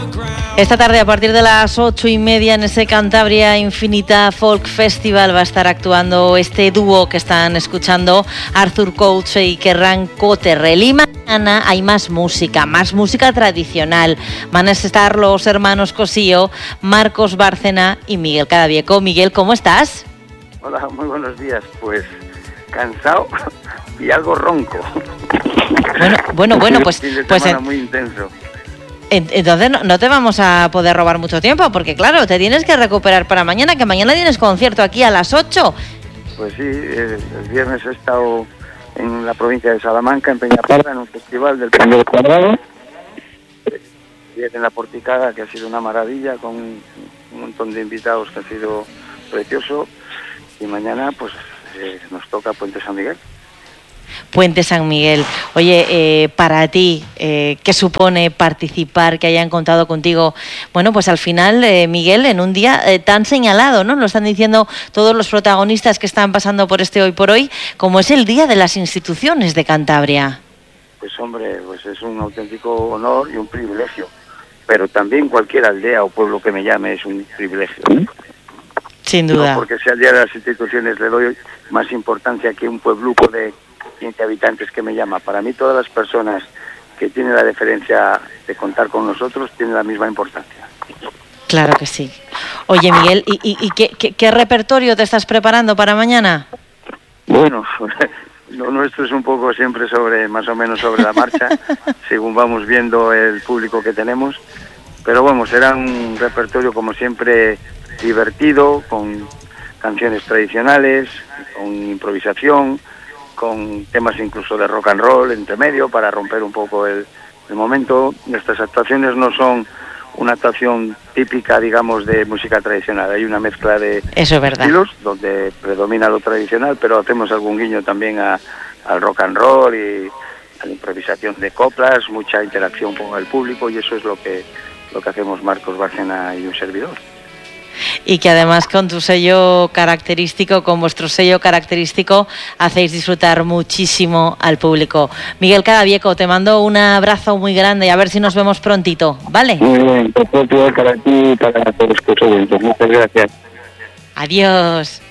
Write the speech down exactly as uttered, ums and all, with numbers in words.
Esta tarde, a partir de las ocho y media, en ese Cantabria Infinita Folk Festival, va a estar actuando este dúo que están escuchando, Arthur Couche y Kerran Coterrell. Y mañana hay más música, más música tradicional. Van a estar los hermanos Cosío, Marcos Bárcena y Miguel Cadavieco. Miguel, ¿cómo estás? Hola, muy buenos días. Pues cansado y algo ronco. Bueno, bueno, bueno, pues... fin de pues semana en... muy intenso. Entonces no, no te vamos a poder robar mucho tiempo, porque claro, te tienes que recuperar para mañana, que mañana tienes concierto aquí a las ocho. Pues sí, el, el viernes he estado en la provincia de Salamanca, en Peñaparra, en un festival del Primer Cuadrado. En la Porticada, que ha sido una maravilla, con un montón de invitados, que ha sido precioso. Y mañana pues eh, nos toca Puente San Miguel. Puente San Miguel. Oye, eh, para ti, eh, ¿qué supone participar, que hayan contado contigo? Bueno, pues al final, eh, Miguel, en un día eh, tan señalado, ¿no? Lo están diciendo todos los protagonistas que están pasando por este Hoy por Hoy, como es el Día de las Instituciones de Cantabria. Pues hombre, pues es un auténtico honor y un privilegio. Pero también cualquier aldea o pueblo que me llame es un privilegio. Sin duda. No porque sea el Día de las Instituciones le doy más importancia que un puebluco de quince habitantes que me llama. Para mí todas las personas que tienen la deferencia de contar con nosotros tienen la misma importancia. Claro que sí. Oye, Miguel, ¿y, y, y qué, qué, qué repertorio te estás preparando para mañana? Bueno, lo nuestro es un poco siempre sobre, más o menos sobre la marcha, según vamos viendo el público que tenemos. Pero bueno, será un repertorio como siempre divertido, con canciones tradicionales, con improvisación, con temas incluso de rock and roll entre medio para romper un poco el, el momento. Nuestras actuaciones no son una actuación típica, digamos, de música tradicional. Hay una mezcla de Eso es verdad. estilos donde predomina lo tradicional, pero hacemos algún guiño también a, al rock and roll y a la improvisación de coplas, mucha interacción con el público, y eso es lo que, lo que hacemos Marcos Bárcena y un servidor. Y que además con tu sello característico, con vuestro sello característico, hacéis disfrutar muchísimo al público. Miguel Cadavieco, te mando un abrazo muy grande y a ver si nos vemos prontito, ¿vale? Muy bien, para ti y para todos los oyentes. Muchas gracias. Adiós.